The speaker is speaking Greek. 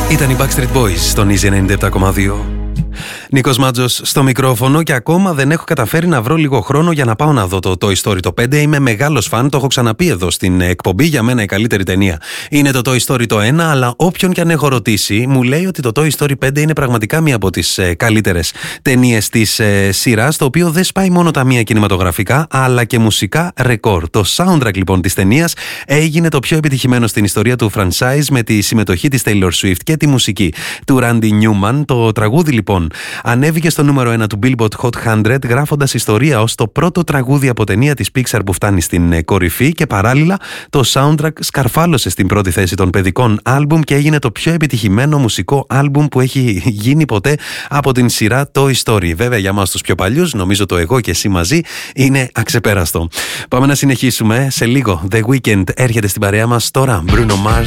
Ήταν οι Backstreet Boys στον Easy 97,2. Νίκος Μάτζος στο μικρόφωνο και ακόμα δεν έχω καταφέρει να βρω λίγο χρόνο για να πάω να δω το Toy Story το 5. Είμαι μεγάλος φαν, το έχω ξαναπεί εδώ στην εκπομπή. Για μένα η καλύτερη ταινία είναι το Toy Story το 1, αλλά όποιον και αν έχω ρωτήσει μου λέει ότι το Toy Story 5 είναι πραγματικά μία από τις καλύτερες ταινίες της σειράς, το οποίο δεν σπάει μόνο τα μία κινηματογραφικά αλλά και μουσικά ρεκόρ. Το soundtrack λοιπόν της ταινίας έγινε το πιο επιτυχημένο στην ιστορία του franchise με τη συμμετοχή της Taylor Swift και τη μουσική του Randy Newman. Το τραγούδι λοιπόν ανέβηκε στο νούμερο 1 του Billboard Hot 100, γράφοντας ιστορία ως το πρώτο τραγούδι από ταινία της Pixar που φτάνει στην κορυφή, και παράλληλα το soundtrack σκαρφάλωσε στην πρώτη θέση των παιδικών άλμπουμ και έγινε το πιο επιτυχημένο μουσικό άλμπουμ που έχει γίνει ποτέ από την σειρά Toy Story. Βέβαια για μας τους πιο παλιούς, νομίζω το εγώ και εσύ μαζί, είναι αξεπέραστο. Πάμε να συνεχίσουμε σε λίγο. The Weeknd έρχεται στην παρέα μας τώρα. Bruno Mars.